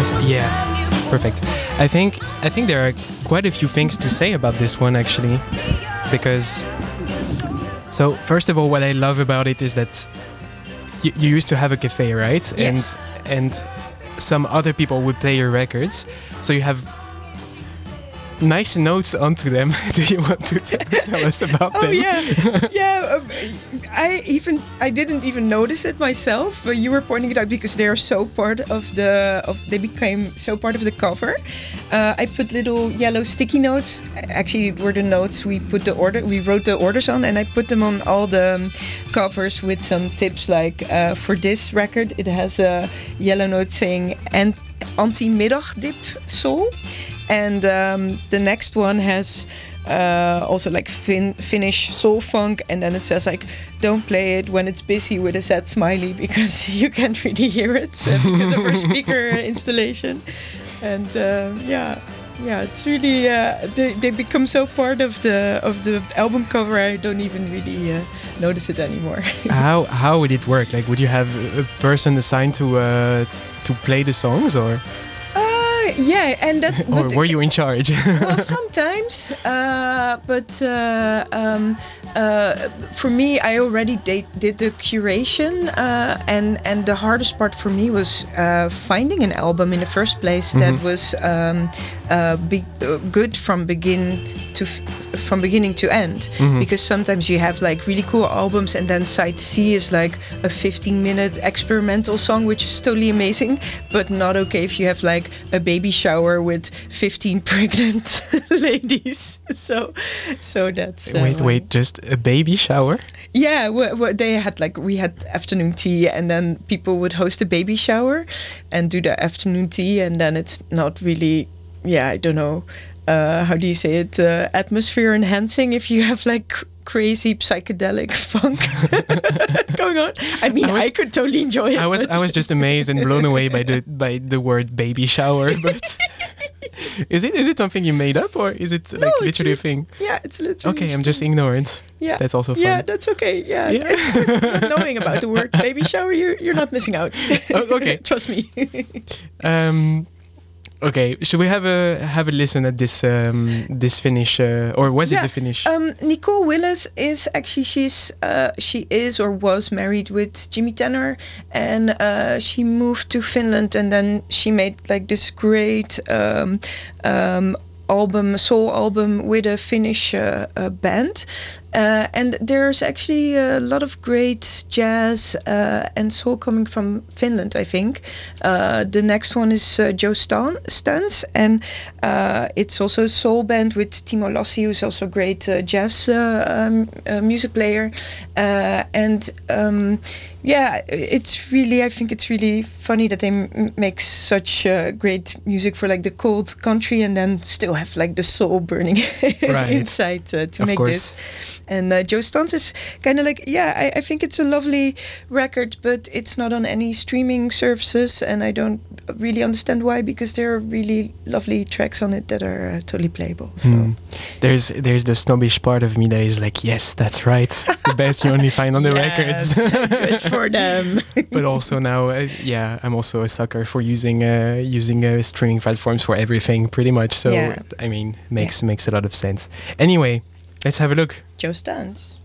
Yeah, perfect. I think there are quite a few things to say about this one actually, because so first of all, what I love about it is that you used to have a cafe, right? Yes. And some other people would play your records, so you have nice notes onto them. Do you want to tell us about them? Oh yeah, yeah. I didn't even notice it myself, but you were pointing it out because they are so part of they became so part of the cover. I put little yellow sticky notes. Actually, it were the notes we wrote the orders on, and I put them on all the covers with some tips. Like for this record, it has a yellow note saying anti-middagdip soul. And the next one has also like Finnish soul funk, and then it says like, don't play it when it's busy with a sad smiley because you can't really hear it because of our speaker installation. And it's really they become so part of the album cover. I don't even really notice it anymore. How would it work? Like, would you have a person assigned to play the songs, or? Yeah, and that. Or were you in charge? Well, sometimes, but for me, I already did the curation, and the hardest part for me was finding an album in the first place that was good from beginning to end. Because sometimes you have like really cool albums, and then side C is like a 15-minute experimental song, which is totally amazing, but not okay if you have like a baby shower with 15 pregnant ladies. So that's wait, just a baby shower? Yeah, they had we had afternoon tea, and then people would host a baby shower and do the afternoon tea, and then it's not really, I don't know, how do you say it, atmosphere enhancing if you have like crazy psychedelic funk going on. I mean, I could totally enjoy it. I was just amazed and blown away by the word baby shower. But is it something you made up, or is it like literally a thing? Yeah, it's literally. Okay, I'm just ignorant. Yeah, that's also fun. Yeah, that's okay. Yeah. It's good not knowing about the word baby shower. You're not missing out. Okay, trust me. Okay, should we have a listen at this Finnish, or was it the Finnish? Nicole Willis is actually she is or was married with Jimmy Tenor, and she moved to Finland, and then she made like this great soul album with a Finnish band. And there's actually a lot of great jazz and soul coming from Finland, I think. The next one is Joe Stans, and it's also a soul band with Timo Lassi, who's also a great jazz music player. I think it's really funny that they make such great music for like the cold country, and then still have like the soul burning inside to make this. And Joe Stans is kind of like, I think it's a lovely record, but it's not on any streaming services, and I don't really understand why, because there are really lovely tracks on it that are totally playable. So there's the snobbish part of me that is like, yes, that's right, the best you only find on the records. Good for them. But also now, I'm also a sucker for using streaming platforms for everything, pretty much. So I mean, makes a lot of sense. Anyway, let's have a look. Joe Stans.